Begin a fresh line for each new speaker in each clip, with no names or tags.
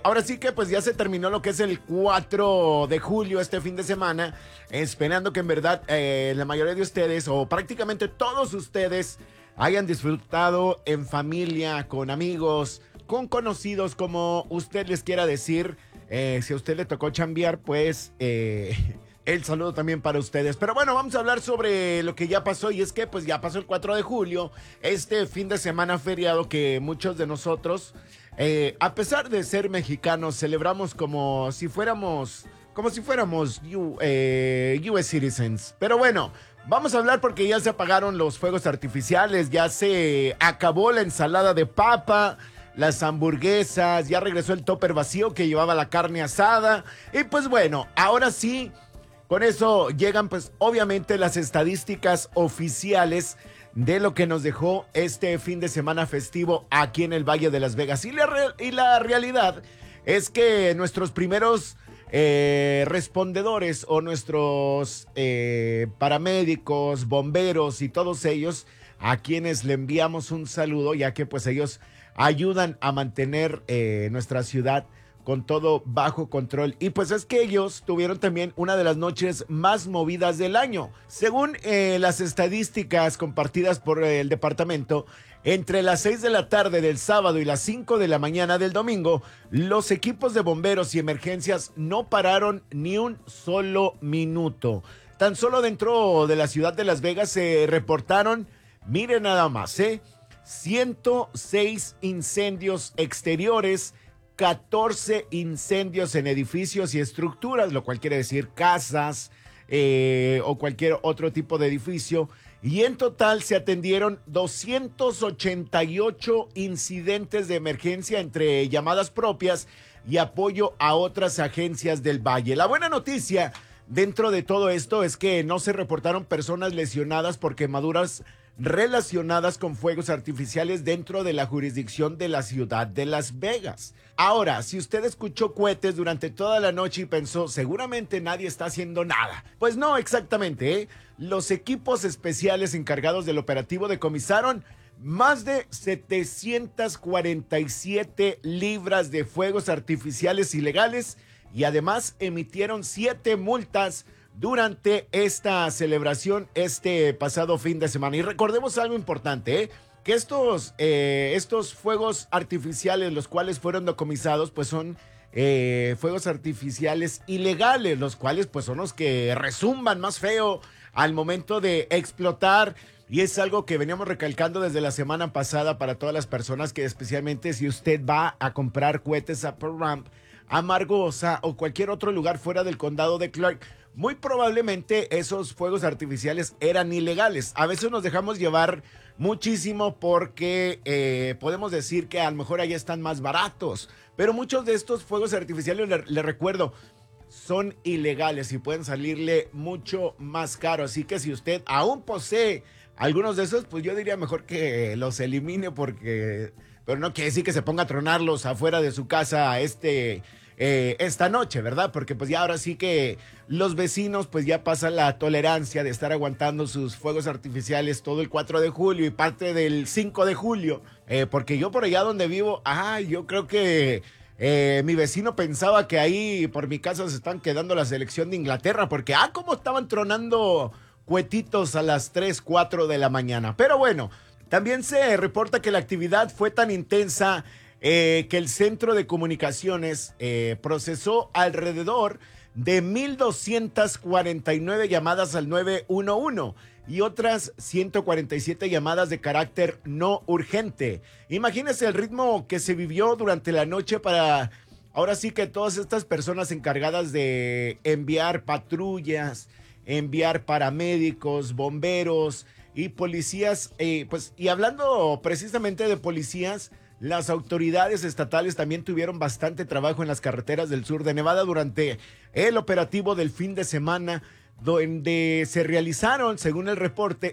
ahora sí que pues ya se terminó lo que es el 4 de julio este fin de semana, esperando que en verdad la mayoría de ustedes o prácticamente todos ustedes hayan disfrutado en familia, con amigos, con conocidos, como usted les quiera decir. Si a usted le tocó chambear, pues el saludo también para ustedes. Pero bueno, vamos a hablar sobre lo que ya pasó, y es que pues ya pasó el 4 de julio, este fin de semana feriado que muchos de nosotros, a pesar de ser mexicanos, celebramos como si fuéramos US citizens. Pero bueno, vamos a hablar porque ya se apagaron los fuegos artificiales, ya se acabó la ensalada de papa, las hamburguesas, ya regresó el topper vacío que llevaba la carne asada. Y pues bueno, ahora sí, con eso llegan pues obviamente las estadísticas oficiales de lo que nos dejó este fin de semana festivo aquí en el Valle de Las Vegas. Y la realidad es que nuestros primeros respondedores o nuestros paramédicos, bomberos y todos ellos, a quienes le enviamos un saludo, ya que pues ellos ayudan a mantener nuestra ciudad con todo bajo control. Y pues es que ellos tuvieron también una de las noches más movidas del año. Según las estadísticas compartidas por el departamento, entre las 6 de la tarde del sábado y las 5 de la mañana del domingo, los equipos de bomberos y emergencias no pararon ni un solo minuto. Tan solo dentro de la ciudad de Las Vegas se reportaron, miren nada más, 106 incendios exteriores, 14 incendios en edificios y estructuras, lo cual quiere decir casas o cualquier otro tipo de edificio. Y en total se atendieron 288 incidentes de emergencia entre llamadas propias y apoyo a otras agencias del Valle. La buena noticia dentro de todo esto es que no se reportaron personas lesionadas por quemaduras relacionadas con fuegos artificiales dentro de la jurisdicción de la ciudad de Las Vegas. Ahora, si usted escuchó cohetes durante toda la noche y pensó, seguramente nadie está haciendo nada. Pues no, exactamente, Los equipos especiales encargados del operativo decomisaron más de 747 libras de fuegos artificiales ilegales y además emitieron 7 multas durante esta celebración este pasado fin de semana. Y recordemos algo importante, que estos fuegos artificiales, los cuales fueron decomisados, pues son fuegos artificiales ilegales, los cuales pues son los que rezumban más feo al momento de explotar. Y es algo que veníamos recalcando desde la semana pasada para todas las personas, que especialmente si usted va a comprar cohetes a Pearl Ramp, a Margosa o cualquier otro lugar fuera del condado de Clark, muy probablemente esos fuegos artificiales eran ilegales. A veces nos dejamos llevar muchísimo porque podemos decir que a lo mejor allá están más baratos, pero muchos de estos fuegos artificiales, le recuerdo, son ilegales y pueden salirle mucho más caro. Así que si usted aún posee algunos de esos, pues yo diría mejor que los elimine, pero no quiere decir que se ponga a tronarlos afuera de su casa esta noche, ¿verdad? Porque pues ya ahora sí que los vecinos pues ya pasan la tolerancia de estar aguantando sus fuegos artificiales todo el 4 de julio y parte del 5 de julio, porque yo por allá donde vivo, yo creo que mi vecino pensaba que ahí por mi casa se están quedando la selección de Inglaterra, porque cómo estaban tronando cuetitos a las 3, 4 de la mañana. Pero bueno, también se reporta que la actividad fue tan intensa que el centro de comunicaciones procesó alrededor de 1,249 llamadas al 911 y otras 147 llamadas de carácter no urgente. Imagínense el ritmo que se vivió durante la noche para, ahora sí que todas estas personas encargadas de enviar patrullas, enviar paramédicos, bomberos y policías, y hablando precisamente de policías, las autoridades estatales también tuvieron bastante trabajo en las carreteras del sur de Nevada durante el operativo del fin de semana, donde se realizaron, según el reporte,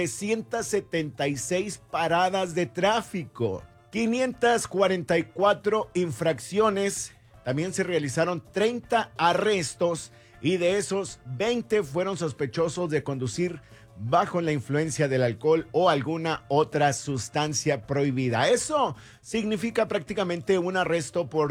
776 paradas de tráfico, 544 infracciones, también se realizaron 30 arrestos y de esos 20 fueron sospechosos de conducir bajo la influencia del alcohol o alguna otra sustancia prohibida. Eso significa prácticamente un arresto por